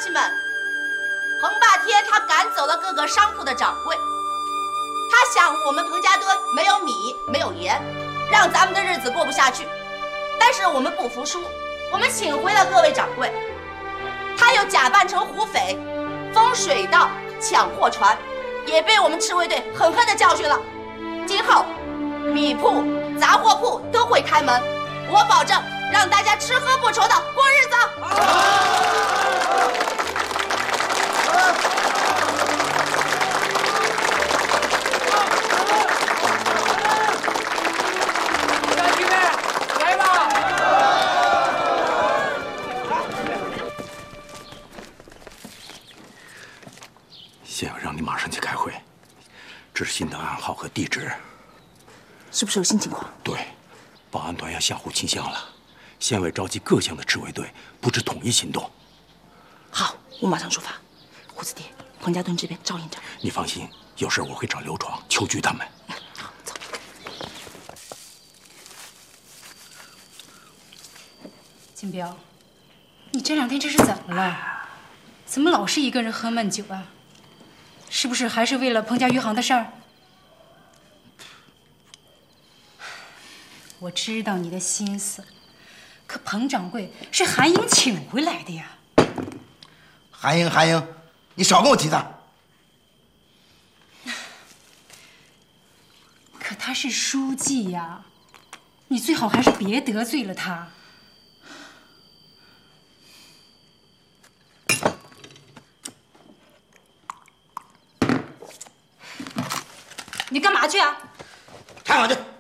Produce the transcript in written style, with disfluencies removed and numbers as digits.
士们，彭霸天他赶走了各个商铺的掌柜，他想我们彭家墩没有米没有盐，让咱们的日子过不下去。但是我们不服输，我们请回了各位掌柜。他又假扮成胡匪，封水道、抢货船，也被我们赤卫队狠狠地教训了。今后米铺、杂货铺都会开门，我保证让大家吃喝不愁的过日子。 兄弟，来吧！ 县委让你马上去开会，知信的暗号和地址。 是不是有新情况？ 对，保安团要下湖清乡了，县委召集各乡的赤卫队，布置统一行动。 好，我马上出发。胡子爹，彭家墩这边照应着。 你放心，有事我会找刘闯、邱局他们。 好，走。 金彪，你这2天这是怎么了？怎么老是一个人喝闷酒啊？是不是还是为了彭家余杭的事儿？我知道你的心思，可彭掌柜是韩英请回来的呀。 韩英，你少跟我提他。 可他是书记呀，你最好还是别得罪了他。你干嘛去啊？ 看我去。